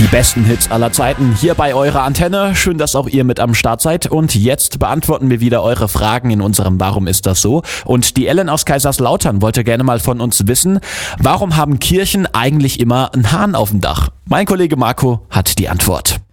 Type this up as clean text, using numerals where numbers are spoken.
Die besten Hits aller Zeiten hier bei eurer Antenne. Schön, dass auch ihr mit am Start seid. Und jetzt beantworten wir wieder eure Fragen in unserem Warum ist das so? Und die Ellen aus Kaiserslautern wollte gerne mal von uns wissen, warum haben Kirchen eigentlich immer einen Hahn auf dem Dach? Mein Kollege Marco hat die Antwort.